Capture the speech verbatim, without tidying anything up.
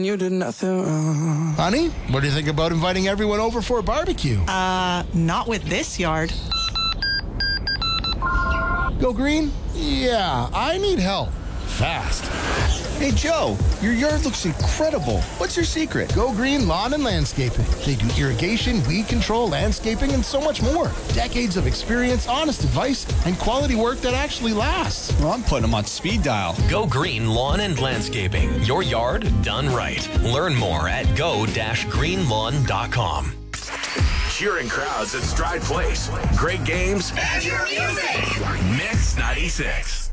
You did nothing wrong. Honey, what do you think about inviting everyone over for a barbecue? Uh, not with this yard. Go green? Yeah, I need help. Fast. Hey, Joe, your yard looks incredible. What's your secret? Go Green Lawn and Landscaping. They do irrigation, weed control, landscaping, and so much more. Decades of experience, honest advice, and quality work that actually lasts. Well, I'm putting them on speed dial. Go Green Lawn and Landscaping. Your yard done right. Learn more at go dash green lawn dot com. Cheering crowds at Stride Place. Great games. And your music. Mix ninety-six.